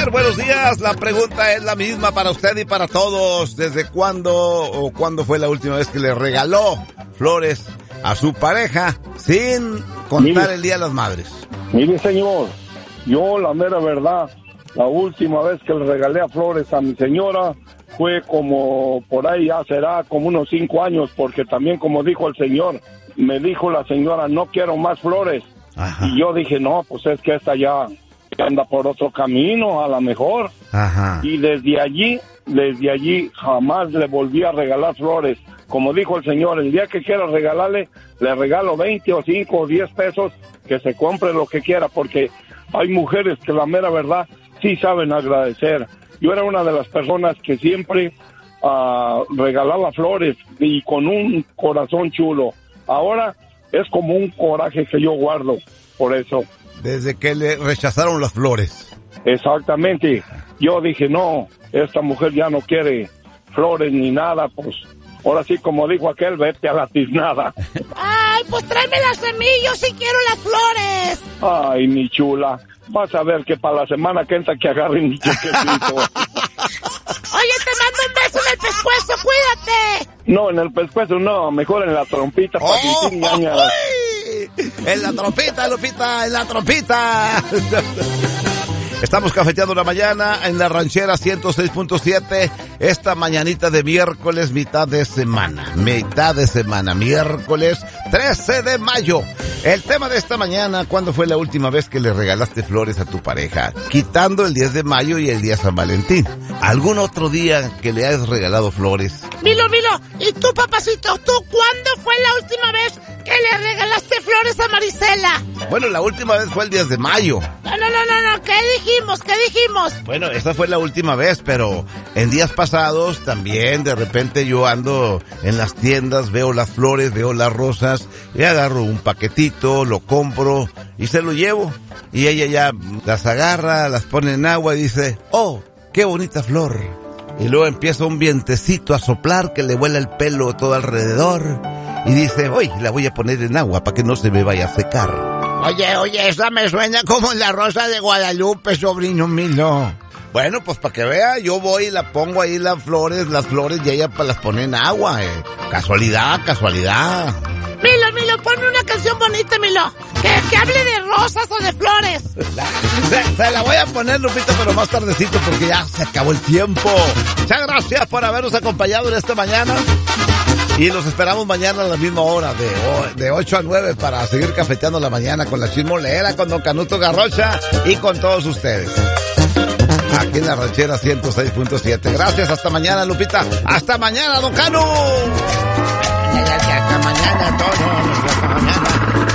Oscar, buenos días. La pregunta es la misma para usted y para todos. ¿Desde cuándo fue la última vez que le regaló flores a su pareja sin contar el Día de las Madres? Mire, señor, yo la mera verdad, la última vez que le regalé a flores a mi señora fue como, por ahí ya será como unos 5 años, porque también como dijo el señor, me dijo la señora, no quiero más flores. Ajá. Y yo dije, no, pues es que esta ya anda por otro camino, a lo mejor. Ajá. Y desde allí jamás le volví a regalar flores. Como dijo el señor, el día que quiera regalarle, le regalo 20 o 5 o 10 pesos, que se compre lo que quiera, porque hay mujeres que la mera verdad sí saben agradecer. Yo era una de las personas que siempre regalaba flores y con un corazón chulo. Ahora es como un coraje que yo guardo por eso. Desde que le rechazaron las flores. Exactamente. Yo dije, no, esta mujer ya no quiere flores ni nada, pues ahora sí, como dijo aquel, vete a la tiznada. Ay, pues tráeme las semillas si quiero las flores. Ay, mi chula, vas a ver que para la semana que entra que agarren mi chequecito. Oye, te mando un beso en el pescuezo, cuídate. No, en el pescuezo no, mejor en la trompita para sentir ñañas. En la trompita, Lupita, en la trompita. Estamos cafeteando la mañana en la ranchera 106.7, esta mañanita de miércoles, mitad de semana, miércoles 13 de mayo. El tema de esta mañana, ¿cuándo fue la última vez que le regalaste flores a tu pareja? Quitando el 10 de mayo y el día San Valentín. ¿Algún otro día que le hayas regalado flores? Milo, ¿y tú, papacito, tú cuándo fue la última vez que le regalaste flores a Marisela? Bueno, la última vez fue el 10 de mayo. No, ¿qué dijimos? Bueno, esta fue la última vez, pero en días pasados también de repente yo ando en las tiendas, veo las flores, veo las rosas, y agarro un paquetito, lo compro y se lo llevo. Y ella ya las agarra, las pone en agua y dice, ¡oh, qué bonita flor! Y luego empieza un vientecito a soplar que le vuela el pelo todo alrededor. Y dice, hoy la voy a poner en agua para que no se me vaya a secar. Oye, esa me suena como la Rosa de Guadalupe, sobrino Milo. Bueno, pues para que vea, yo voy y la pongo ahí las flores y ella las pone en agua. Casualidad. Milo, ponme una canción bonita, Milo. Que hable de rosas o de flores. Se la voy a poner, Lupita, pero más tardecito porque ya se acabó el tiempo. Muchas gracias por habernos acompañado en esta mañana. Y los esperamos mañana a la misma hora, de 8 a 9, para seguir cafeteando la mañana con la chismolera, con don Canuto Garrocha y con todos ustedes. Aquí en la ranchera 106.7. Gracias, hasta mañana, Lupita. Hasta mañana, don Canu. Hasta mañana, todos. Hasta mañana.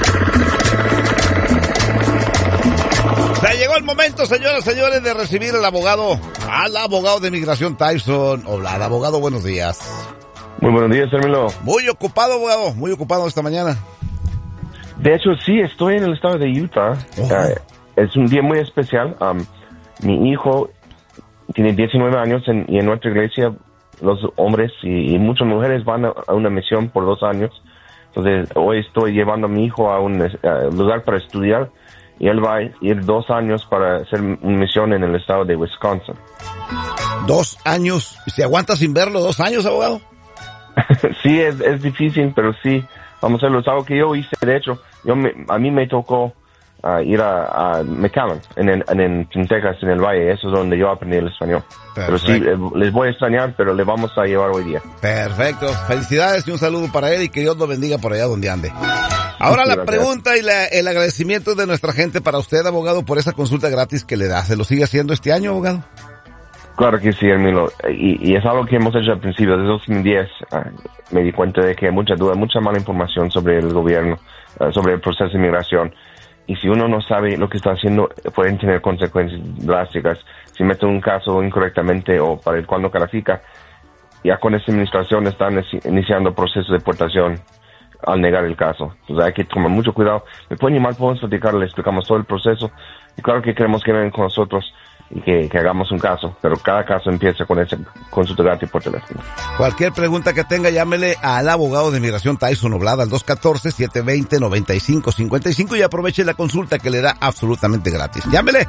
Se llegó el momento, señoras y señores, de recibir al abogado de Inmigración Tyson. Hola, abogado, buenos días. Muy buenos días, Hermilo. Muy ocupado, abogado, muy ocupado esta mañana. De hecho, sí, estoy en el estado de Utah. Es un día muy especial. Mi hijo tiene 19 años y en nuestra iglesia los hombres y muchas mujeres van a una misión por 2 años. Entonces, hoy estoy llevando a mi hijo a un lugar para estudiar y él va a ir 2 años para hacer una misión en el estado de Wisconsin. 2 años. ¿Se aguanta sin verlo 2 años, abogado? Sí, es difícil, pero sí, vamos a hacerlo. Es algo que yo hice, de hecho, a mí me tocó ir a McAllen, en Texas, en el Valle. Eso es donde yo aprendí el español. Perfecto. Pero sí, les voy a extrañar, pero le vamos a llevar hoy día. Perfecto. Felicidades y un saludo para él y que Dios lo bendiga por allá donde ande. Ahora la pregunta y el agradecimiento de nuestra gente para usted, abogado, por esa consulta gratis que le da. ¿Se lo sigue haciendo este año, abogado? Claro que sí, Hermilo. Y es algo que hemos hecho al principio. Desde 2010 me di cuenta de que hay mucha duda, mucha mala información sobre el gobierno, sobre el proceso de inmigración. Y si uno no sabe lo que está haciendo, pueden tener consecuencias drásticas. Si mete un caso incorrectamente o para el cual no califica, ya con esta administración están iniciando procesos de deportación al negar el caso. Entonces hay que tomar mucho cuidado. Me pueden llamar, podemos platicar, le explicamos todo el proceso. Y claro que queremos que vengan con nosotros. y que hagamos un caso, pero cada caso empieza con ese consulta gratis por teléfono. Cualquier pregunta que tenga, llámele al abogado de inmigración Tyson Oblada al 214-720-9555 y aproveche la consulta que le da absolutamente gratis. Llámele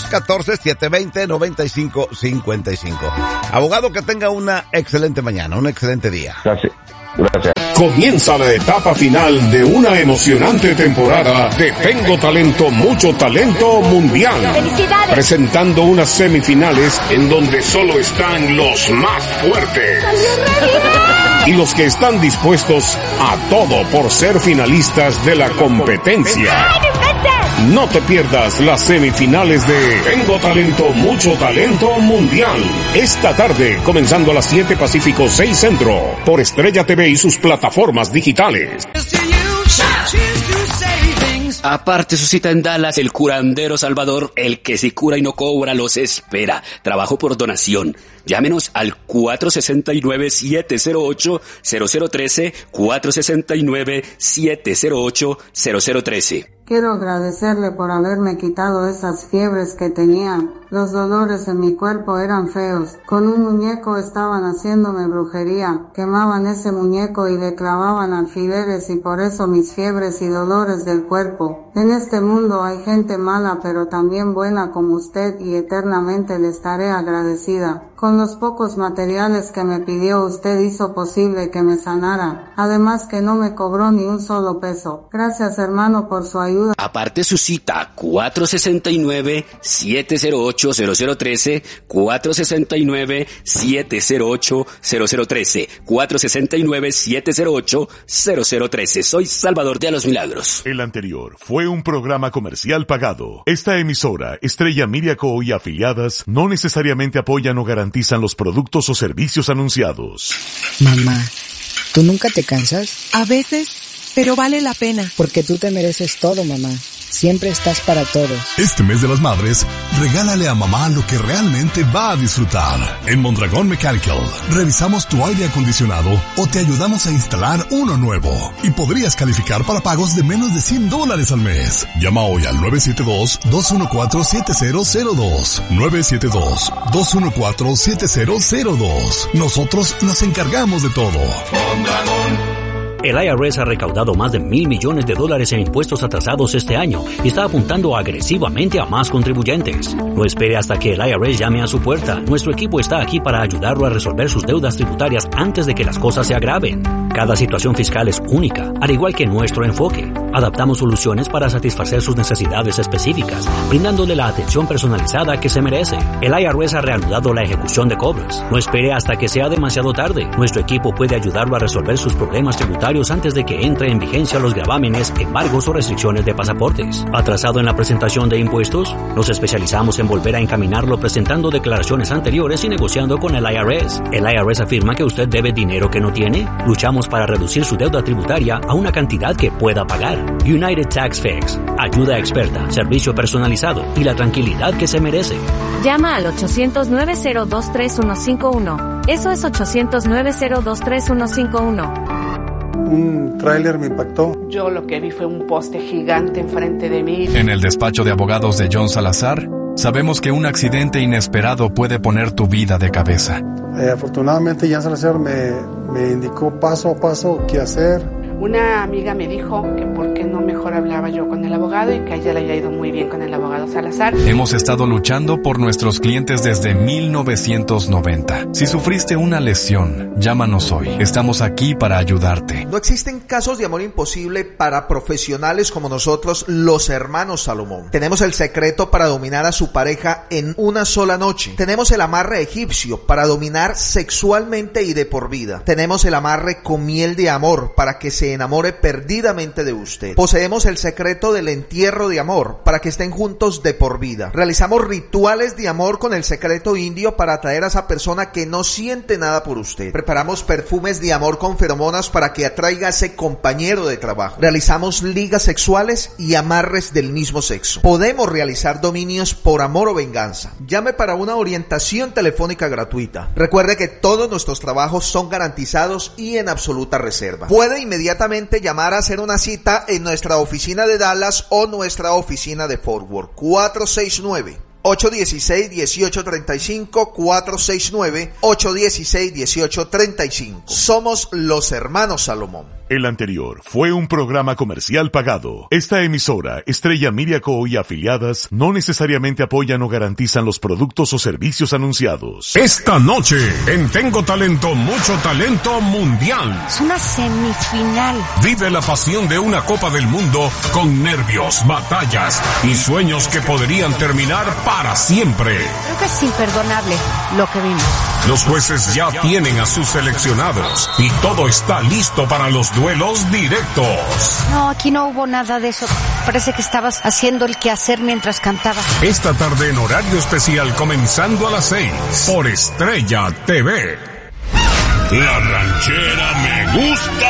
214-720-9555. Abogado, que tenga una excelente mañana, un excelente día. Gracias. Comienza la etapa final de una emocionante temporada de Tengo Talento, Mucho Talento Mundial. ¡Felicidades! Presentando unas semifinales en donde solo están los más fuertes. Y los que están dispuestos a todo por ser finalistas de la competencia. No te pierdas las semifinales de Tengo Talento, Mucho Talento Mundial. Esta tarde, comenzando a las 7 Pacífico, 6 Centro, por Estrella TV y sus plataformas digitales. Aparte su cita en Dallas, el curandero Salvador, el que se cura y no cobra, los espera. Trabajo por donación. Llámenos al 469-708-0013, 469-708-0013. Quiero agradecerle por haberme quitado esas fiebres que tenía. Los dolores en mi cuerpo eran feos. Con un muñeco estaban haciéndome brujería. Quemaban ese muñeco y le clavaban alfileres y por eso mis fiebres y dolores del cuerpo. En este mundo hay gente mala pero también buena como usted y eternamente le estaré agradecida. Con los pocos materiales que me pidió usted hizo posible que me sanara. Además que no me cobró ni un solo peso. Gracias hermano por su ayuda. Aparte su cita, 469-708-0013, 469-708-0013, 469-708-0013. Soy Salvador de los Milagros. El anterior fue un programa comercial pagado. Esta emisora, Estrella Media Co. y afiliadas, no necesariamente apoyan o garantizan los productos o servicios anunciados. Mamá, ¿tú nunca te cansas? A veces, pero vale la pena. Porque tú te mereces todo, mamá. Siempre estás para todos. Este mes de las madres, regálale a mamá lo que realmente va a disfrutar. En Mondragón Mechanical, revisamos tu aire acondicionado o te ayudamos a instalar uno nuevo. Y podrías calificar para pagos de menos de $100 al mes. Llama hoy al 972-214-7002. 972-214-7002. Nosotros nos encargamos de todo. Mondragón. El IRS ha recaudado más de $1,000 millones en impuestos atrasados este año y está apuntando agresivamente a más contribuyentes. No espere hasta que el IRS llame a su puerta. Nuestro equipo está aquí para ayudarlo a resolver sus deudas tributarias antes de que las cosas se agraven. Cada situación fiscal es única, al igual que nuestro enfoque. Adaptamos soluciones para satisfacer sus necesidades específicas, brindándole la atención personalizada que se merece. El IRS ha reanudado la ejecución de cobros. No espere hasta que sea demasiado tarde. Nuestro equipo puede ayudarlo a resolver sus problemas tributarios antes de que entre en vigencia los gravámenes, embargos o restricciones de pasaportes. ¿Atrasado en la presentación de impuestos? Nos especializamos en volver a encaminarlo presentando declaraciones anteriores y negociando con el IRS. ¿El IRS afirma que usted debe dinero que no tiene? Luchamos para reducir su deuda tributaria a una cantidad que pueda pagar. United Tax Fix. Ayuda experta, servicio personalizado y la tranquilidad que se merece. Llama al 800-902-3151. Eso es 800-902-3151. Un tráiler me impactó. Yo lo que vi fue un poste gigante enfrente de mí. En el despacho de abogados de John Salazar, sabemos que un accidente inesperado puede poner tu vida de cabeza. Afortunadamente, John Salazar me indicó paso a paso qué hacer. Una amiga me dijo que por qué no mejor hablaba yo con el abogado y que a ella le haya ido muy bien con el abogado Salazar. Hemos estado luchando por nuestros clientes desde 1990. Si sufriste una lesión, llámanos hoy. Estamos aquí para ayudarte. No existen casos de amor imposible para profesionales como nosotros, los hermanos Salomón. Tenemos el secreto para dominar a su pareja en una sola noche. Tenemos el amarre egipcio para dominar sexualmente y de por vida. Tenemos el amarre con miel de amor para que se enamore perdidamente de usted. Poseemos el secreto del entierro de amor para que estén juntos de por vida. Realizamos rituales de amor con el secreto indio para atraer a esa persona que no siente nada por usted. Preparamos perfumes de amor con feromonas para que atraiga a ese compañero de trabajo. Realizamos ligas sexuales y amarres del mismo sexo. Podemos realizar dominios por amor o venganza. Llame para una orientación telefónica gratuita. Recuerde que todos nuestros trabajos son garantizados y en absoluta reserva. Puede inmediatamente llamar a hacer una cita en nuestra oficina de Dallas o nuestra oficina de Fort Worth. 816-1835, 469-816-1835. Somos los hermanos Salomón. El anterior fue un programa comercial pagado. Esta emisora, Estrella Miriaco y afiliadas, no necesariamente apoyan o garantizan los productos o servicios anunciados. Esta noche, en Tengo Talento, mucho talento mundial. Es una semifinal. Vive la pasión de una Copa del Mundo con nervios, batallas y sueños que podrían terminar para siempre. Creo que es imperdonable lo que vimos. Los jueces ya tienen a sus seleccionados y todo está listo para los duelos directos. No, aquí no hubo nada de eso. Parece que estabas haciendo el quehacer mientras cantabas. Esta tarde en horario especial comenzando a las 6 por Estrella TV. La ranchera me gusta